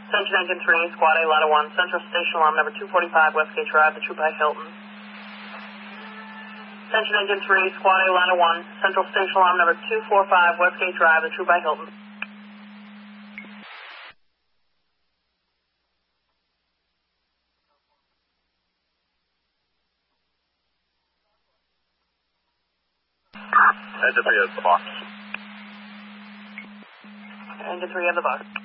Attention Engine 3, Squad A, Ladder 1, Central Station Alarm number 245, Westgate Drive, the Trooper Hilton. Attention Engine 3, Squad A, Ladder 1, Central Station Alarm number 245, Westgate Drive, the Trooper Hilton. Engine 3 has the box. Engine 3 have the box.